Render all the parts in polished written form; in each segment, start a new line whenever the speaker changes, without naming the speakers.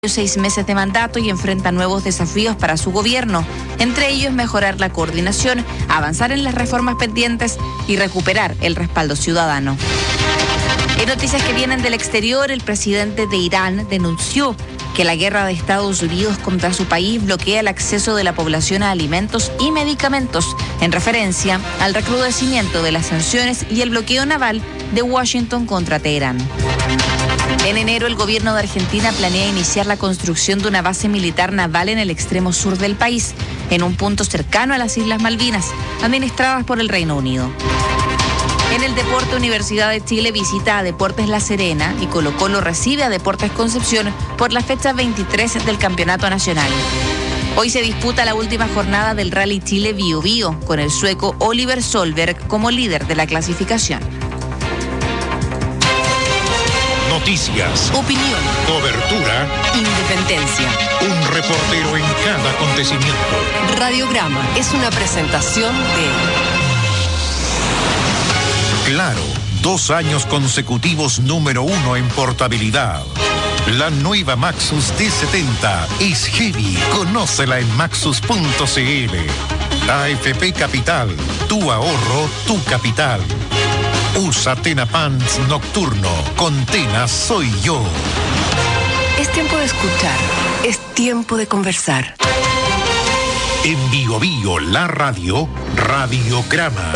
6 meses de mandato y enfrenta nuevos desafíos para su gobierno, entre ellos mejorar la coordinación, avanzar en las reformas pendientes y recuperar el respaldo ciudadano. En noticias que vienen del exterior, el presidente de Irán denunció que la guerra de Estados Unidos contra su país bloquea el acceso de la población a alimentos y medicamentos, en referencia al recrudecimiento de las sanciones y el bloqueo naval de Washington contra Teherán. En enero, el gobierno de Argentina planea iniciar la construcción de una base militar naval en el extremo sur del país, en un punto cercano a las Islas Malvinas, administradas por el Reino Unido. En el deporte, Universidad de Chile visita a Deportes La Serena y Colo-Colo recibe a Deportes Concepción por la fecha 23 del Campeonato Nacional. Hoy se disputa la última jornada del Rally Chile Bio Bio, con el sueco Oliver Solberg como líder de la clasificación.
Noticias,
opinión,
cobertura,
independencia.
Un reportero en cada acontecimiento.
Radiograma es una presentación de
Claro, 2 años consecutivos número 1 en portabilidad. La nueva Maxus T70 es heavy. Conócela en maxus.cl. AFP Capital, tu ahorro, tu capital. Usa Tena Pants Nocturno. Con Tena soy yo.
Es tiempo de escuchar. Es tiempo de conversar.
En Bio Bio, la radio, Radiograma.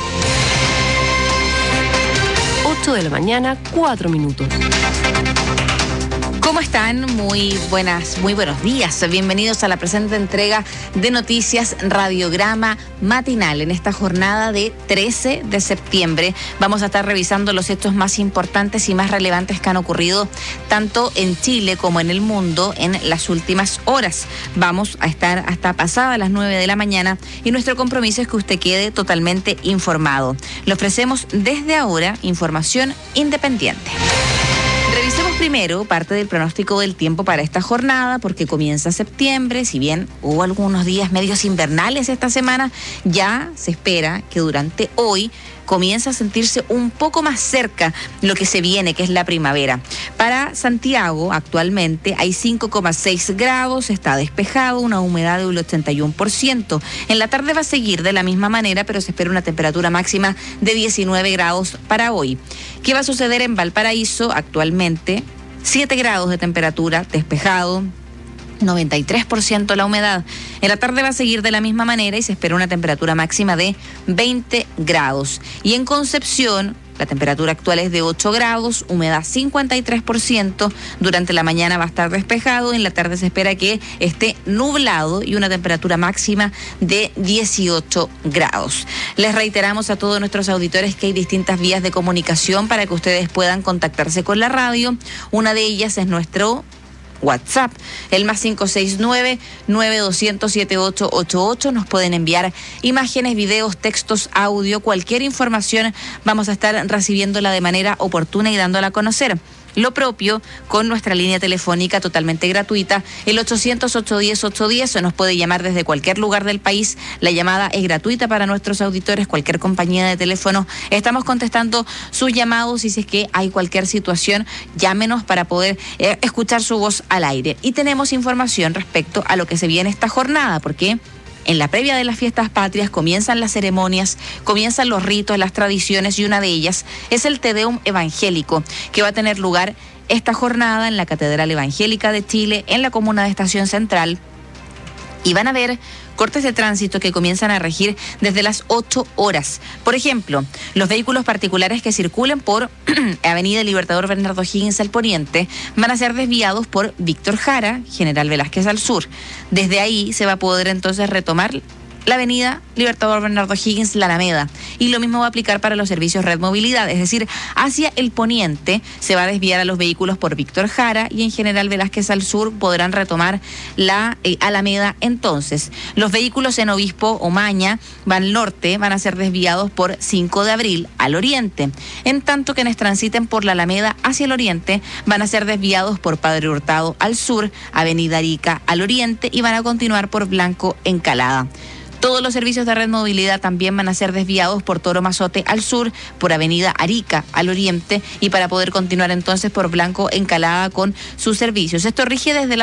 8 de la mañana, 4 minutos.
¿Cómo están? Muy buenos días. Bienvenidos a la presente entrega de Noticias Radiograma Matinal. En esta jornada de 13 de septiembre vamos a estar revisando los hechos más importantes y más relevantes que han ocurrido tanto en Chile como en el mundo en las últimas horas. Vamos a estar hasta pasadas las 9 de la mañana y nuestro compromiso es que usted quede totalmente informado. Le ofrecemos desde ahora información independiente. Revisemos primero parte del pronóstico del tiempo para esta jornada, porque comienza septiembre. Si bien hubo algunos días medios invernales esta semana, ya se espera que durante hoy comienza a sentirse un poco más cerca lo que se viene, que es la primavera. Para Santiago, actualmente hay 5,6 grados, está despejado, una humedad del 81%. En la tarde va a seguir de la misma manera, pero se espera una temperatura máxima de 19 grados para hoy. ¿Qué va a suceder en Valparaíso? Actualmente 7 grados de temperatura, despejado, 93% la humedad. En la tarde va a seguir de la misma manera y se espera una temperatura máxima de 20 grados. Y en Concepción, la temperatura actual es de 8 grados, humedad 53%. Durante la mañana va a estar despejado, en la tarde se espera que esté nublado y una temperatura máxima de 18 grados. Les reiteramos a todos nuestros auditores que hay distintas vías de comunicación para que ustedes puedan contactarse con la radio. Una de ellas es nuestro WhatsApp, el más 569-9200-7888. Nos pueden enviar imágenes, videos, textos, audio, cualquier información. Vamos a estar recibiéndola de manera oportuna y dándola a conocer. Lo propio con nuestra línea telefónica totalmente gratuita, el 800-810-810, o nos puede llamar desde cualquier lugar del país. La llamada es gratuita para nuestros auditores, cualquier compañía de teléfono. Estamos contestando sus llamados y si es que hay cualquier situación, llámenos para poder escuchar su voz al aire. Y tenemos información respecto a lo que se viene esta jornada, porque en la previa de las fiestas patrias comienzan las ceremonias, comienzan los ritos, las tradiciones, y una de ellas es el Te Deum evangélico, que va a tener lugar esta jornada en la Catedral Evangélica de Chile, en la comuna de Estación Central. Y van a haber cortes de tránsito que comienzan a regir desde las 8 horas. Por ejemplo, los vehículos particulares que circulen por Avenida Libertador Bernardo Higgins al poniente van a ser desviados por Víctor Jara, General Velázquez al sur. Desde ahí se va a poder entonces retomar la Avenida Libertador Bernardo Higgins, la Alameda. Y lo mismo va a aplicar para los servicios Red Movilidad, es decir, hacia el poniente se va a desviar a los vehículos por Víctor Jara y en General Velázquez al sur podrán retomar la Alameda. Entonces, los vehículos en Obispo Omaña van al norte, van a ser desviados por 5 de abril al oriente. En tanto quienes transiten por la Alameda hacia el oriente van a ser desviados por Padre Hurtado al sur, Avenida Arica al oriente y van a continuar por Blanco Encalada. Todos los servicios de Red Movilidad también van a ser desviados por Toro Mazote al sur, por Avenida Arica al oriente y para poder continuar entonces por Blanco Encalada con sus servicios. Esto rige desde la